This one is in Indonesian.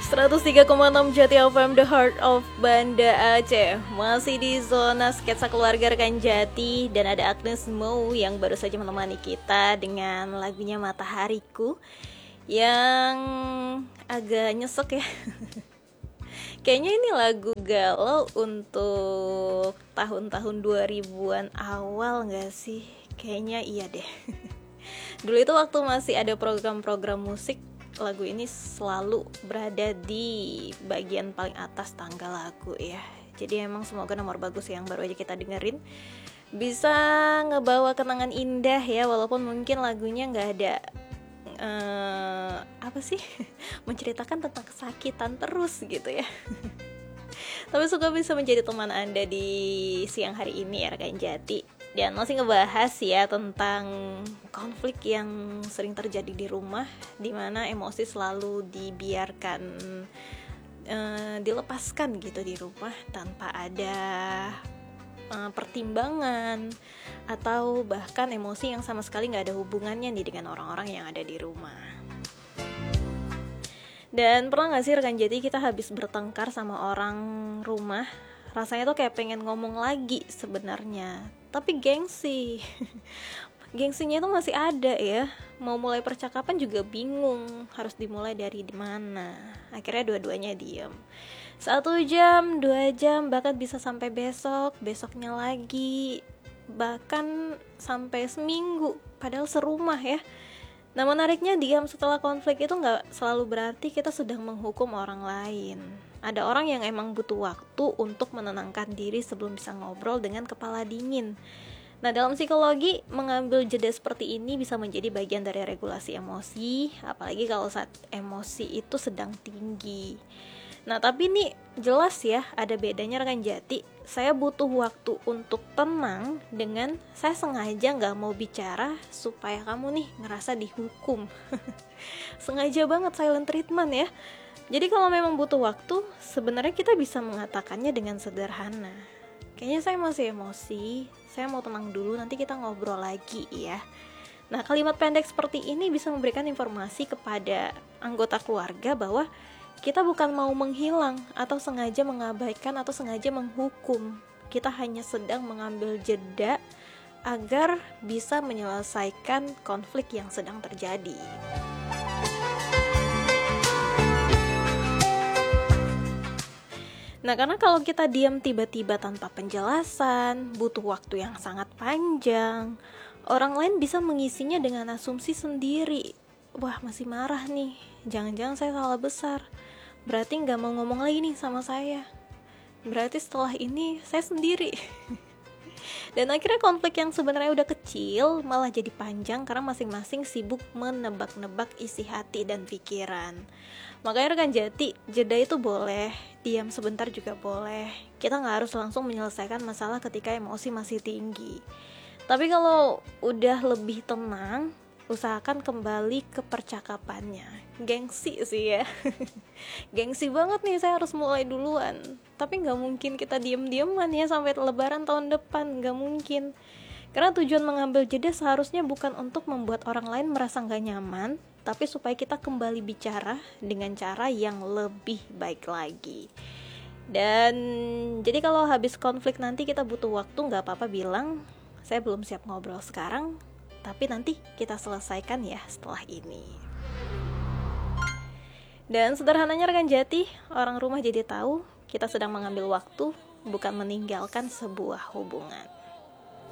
103,6 Jati FM, The Heart of Banda Aceh. Masih di zona sketsa keluarga rekan Jati. Dan ada Agnes Mo yang baru saja menemani kita dengan lagunya Matahariku, yang agak nyesek ya. Kayaknya ini lagu galau untuk tahun-tahun 2000-an awal gak sih? Kayaknya iya deh. Dulu itu waktu masih ada program-program musik, lagu ini selalu berada di bagian paling atas tangga lagu ya. Jadi emang semoga nomor bagus yang baru aja kita dengerin bisa ngebawa kenangan indah ya. Walaupun mungkin lagunya gak ada menceritakan tentang kesakitan terus gitu ya. Tapi suka bisa menjadi teman Anda di siang hari ini ya rekan Jati. Dan masih ngebahas ya tentang konflik yang sering terjadi di rumah, dimana emosi selalu dibiarkan dilepaskan gitu di rumah tanpa ada pertimbangan, atau bahkan emosi yang sama sekali gak ada hubungannya nih dengan orang-orang yang ada di rumah. Dan pernah gak sih rekan Jati kita habis bertengkar sama orang rumah, rasanya tuh kayak pengen ngomong lagi sebenarnya, tapi gengsi gengsinya tuh masih ada ya. Mau mulai percakapan juga bingung harus dimulai dari mana. Akhirnya dua-duanya diam. 1 jam, 2 jam, bahkan bisa sampai besoknya lagi, bahkan sampai seminggu, padahal serumah ya. Nah menariknya, diam setelah konflik itu gak selalu berarti kita sedang menghukum orang lain. Ada orang yang emang butuh waktu untuk menenangkan diri sebelum bisa ngobrol dengan kepala dingin. Nah dalam psikologi, mengambil jeda seperti ini bisa menjadi bagian dari regulasi emosi, apalagi kalau saat emosi itu sedang tinggi. Nah tapi nih jelas ya ada bedanya rekan Jati. Saya butuh waktu untuk tenang dengan saya sengaja gak mau bicara supaya kamu nih ngerasa dihukum. Sengaja banget silent treatment ya. Jadi kalau memang butuh waktu, sebenarnya kita bisa mengatakannya dengan sederhana. Kayaknya saya masih emosi, saya mau tenang dulu, nanti kita ngobrol lagi ya. Nah kalimat pendek seperti ini bisa memberikan informasi kepada anggota keluarga bahwa kita bukan mau menghilang atau sengaja mengabaikan atau sengaja menghukum. Kita hanya sedang mengambil jeda agar bisa menyelesaikan konflik yang sedang terjadi. Nah karena kalau kita diam tiba-tiba tanpa penjelasan, butuh waktu yang sangat panjang, orang lain bisa mengisinya dengan asumsi sendiri. Wah masih marah nih, jangan-jangan saya salah besar, berarti gak mau ngomong lagi nih sama saya, berarti setelah ini saya sendiri. Dan akhirnya konflik yang sebenarnya udah kecil malah jadi panjang karena masing-masing sibuk menebak-nebak isi hati dan pikiran. Makanya rekan Jati, jeda itu boleh, diam sebentar juga boleh. Kita gak harus langsung menyelesaikan masalah ketika emosi masih tinggi. Tapi kalau udah lebih tenang, usahakan kembali ke percakapannya. Gengsi sih ya. Gengsi banget nih saya harus mulai duluan. Tapi gak mungkin kita diem-dieman ya sampai lebaran tahun depan, gak mungkin. Karena tujuan mengambil jeda seharusnya bukan untuk membuat orang lain merasa gak nyaman, tapi supaya kita kembali bicara dengan cara yang lebih baik lagi. Dan jadi kalau habis konflik nanti kita butuh waktu, gak apa-apa bilang, saya belum siap ngobrol sekarang, tapi nanti kita selesaikan ya setelah ini. Dan sederhananya rekan Jati, orang rumah jadi tahu kita sedang mengambil waktu, bukan meninggalkan sebuah hubungan.